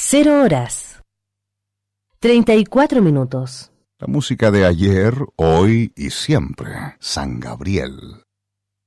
0 horas 34 minutos. La música de ayer, hoy y siempre. San Gabriel.